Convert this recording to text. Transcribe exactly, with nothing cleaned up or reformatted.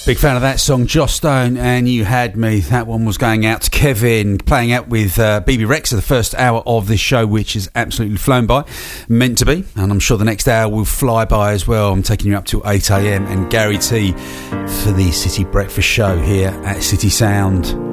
Big fan of that song, Joss Stone, and You Had Me. That one was going out to Kevin, playing out with uh, B B Rex for the first hour of this show, which has absolutely flown by, meant to be, and I'm sure the next hour will fly by as well. I'm taking you up to eight a.m. and Gary T for the City Breakfast Show here at City Sound.